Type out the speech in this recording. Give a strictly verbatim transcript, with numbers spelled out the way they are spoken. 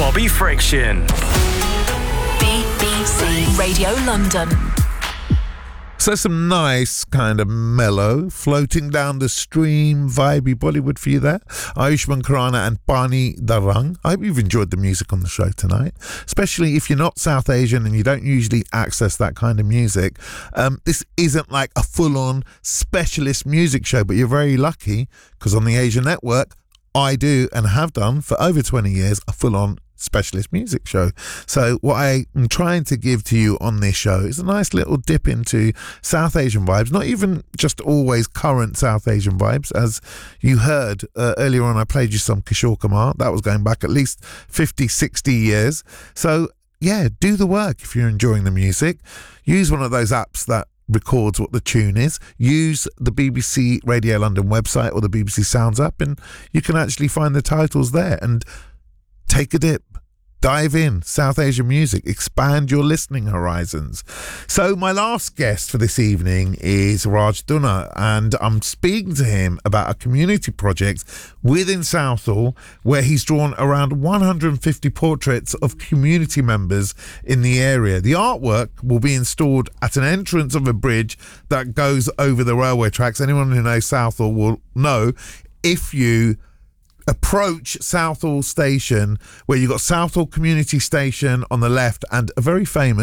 Bobby Friction. B B C Radio London. So some nice kind of mellow, floating down the stream, vibey Bollywood for you there. Ayushmann Khurrana and Pani Darang. I hope you've enjoyed the music on the show tonight, especially if you're not South Asian and you don't usually access that kind of music. Um, this isn't like a full-on specialist music show, but you're very lucky because on the Asian Network, I do and have done for over twenty years a full-on specialist music show. So what I am trying to give to you on this show is a nice little dip into South Asian vibes, not even just always current South Asian vibes. As you heard uh, earlier on, I played you some Kishore Kumar. That was going back at least fifty, sixty years. So yeah, do the work if you're enjoying the music. Use one of those apps that records what the tune is. Use the B B C Radio London website or the B B C Sounds app and you can actually find the titles there and take a dip. Dive in, South Asian music, expand your listening horizons. So my last guest for this evening is Raj Dunna, and I'm speaking to him about a community project within Southall where he's drawn around one hundred fifty portraits of community members in the area. The artwork will be installed at an entrance of a bridge that goes over the railway tracks. Anyone who knows Southall will know if you approach Southall Station, where you've got Southall Community Station on the left and a very famous